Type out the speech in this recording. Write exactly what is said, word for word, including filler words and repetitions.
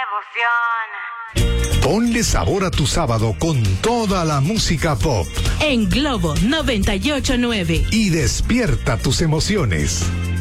emoción. Ponle sabor a tu sábado con toda la música pop. En Globo noventa y ocho punto nueve. Y despierta tus emociones.